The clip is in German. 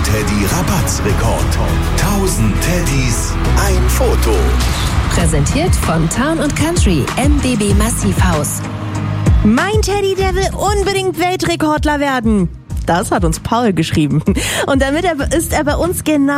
Teddy Rabattsrekord. 1000 Teddys, ein Foto. Präsentiert von Town & Country MBB Massivhaus. Mein Teddy, der will unbedingt Weltrekordler werden. Das hat uns Paul geschrieben. Und damit ist er bei uns genau